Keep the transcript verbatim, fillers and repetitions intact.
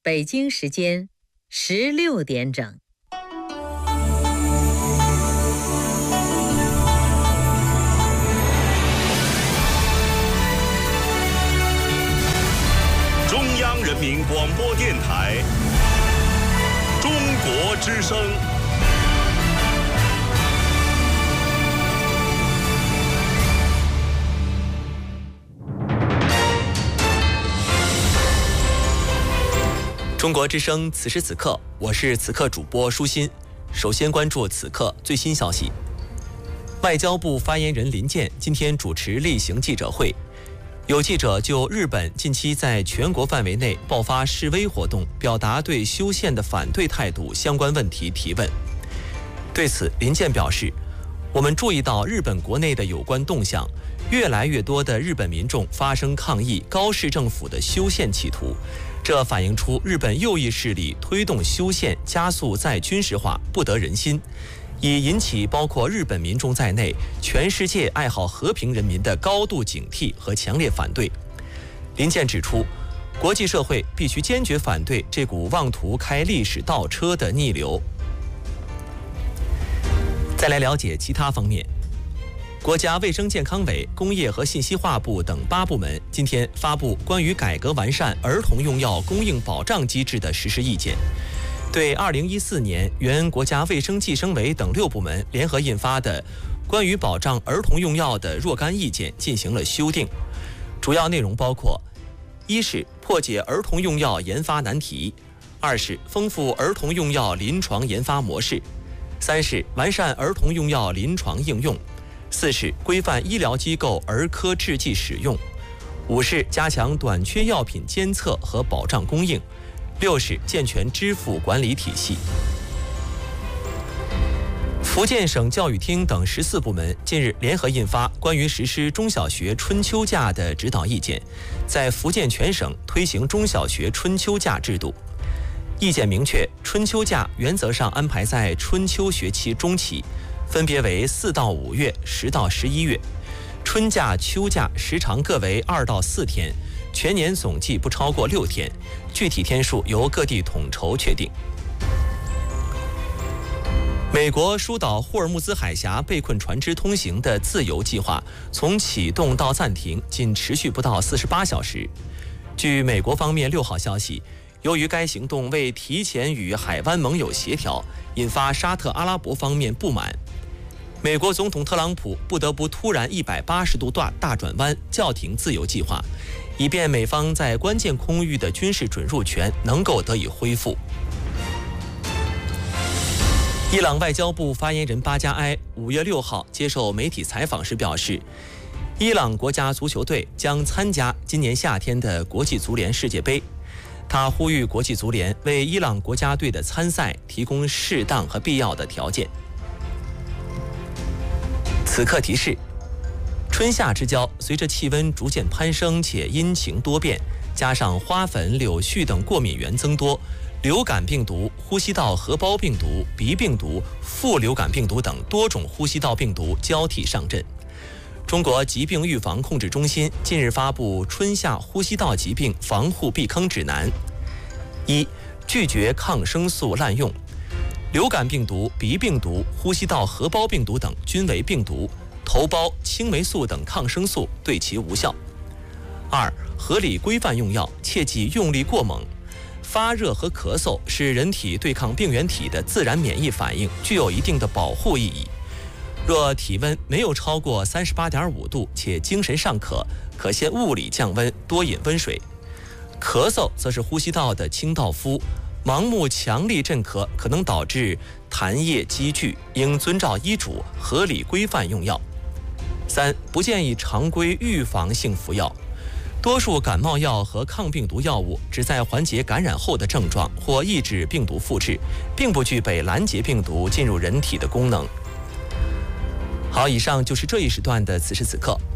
北京时间十六点整。 中央人民广播电台中国之声。 中国之声，此时此刻，我是此刻主播舒心。首先关注此刻最新消息。外交部发言人林健今天主持例行记者会，有记者就日本近期在全国范围内爆发示威活动，表达对修宪的反对态度相关问题提问。对此，林健表示，我们注意到日本国内的有关动向，越来越多的日本民众发声抗议高市政府的修宪企图，这反映出日本右翼势力推动修宪加速再军事化不得人心，已引起包括日本民众在内全世界爱好和平人民的高度警惕和强烈反对。林健指出，国际社会必须坚决反对这股妄图开历史倒车的逆流。再来了解其他方面。国家卫生健康委、工业和信息化部等八部门今天发布关于改革完善儿童用药供应保障机制的实施意见，对二零一四年原国家卫生计生委等六部门联合印发的关于保障儿童用药的若干意见进行了修订。主要内容包括：一是破解儿童用药研发难题；二是丰富儿童用药临床研发模式；三是完善儿童用药临床应用；四是规范医疗机构儿科制剂使用；五是加强短缺药品监测和保障供应；六是健全支付管理体系。福建省教育厅等十四部门近日联合印发关于实施中小学春秋假的指导意见，在福建全省推行中小学春秋假制度。意见明确，春秋假原则上安排在春秋学期中期，分别为四到五月、十到十一月，春假、秋假时长各为二到四天，全年总计不超过六天，具体天数由各地统筹确定。美国疏导霍尔木兹海峡被困船只通行的自由计划，从启动到暂停仅持续不到四十八小时。据美国方面六号消息，由于该行动未提前与海湾盟友协调，引发沙特阿拉伯方面不满。美国总统特朗普不得不突然一百八十度大大转弯，叫停自由计划，以便美方在关键空域的军事准入权能够得以恢复。伊朗外交部发言人巴加埃五月六号接受媒体采访时表示，伊朗国家足球队将参加今年夏天的国际足联世界杯。他呼吁国际足联为伊朗国家队的参赛提供适当和必要的条件。此刻提示：春夏之交，随着气温逐渐攀升且阴晴多变，加上花粉、柳絮等过敏源增多，流感病毒、呼吸道合胞病毒、鼻病毒、副流感病毒等多种呼吸道病毒交替上阵。中国疾病预防控制中心近日发布春夏呼吸道疾病防护避坑指南：一、拒绝抗生素滥用。流感病毒、鼻病毒、呼吸道合胞病毒等均为病毒，头孢、青霉素等抗生素对其无效。二、合理规范用药，切忌用力过猛。发热和咳嗽是人体对抗病原体的自然免疫反应，具有一定的保护意义。若体温没有超过三十八点五度且精神尚可，可先物理降温，多饮温水。咳嗽则是呼吸道的清道夫，盲目强力镇咳可能导致痰液积聚，应遵照医嘱合理规范用药。三、不建议常规预防性服药。多数感冒药和抗病毒药物旨在缓解感染后的症状或抑制病毒复制，并不具备拦截病毒进入人体的功能。好，以上就是这一时段的此时此刻，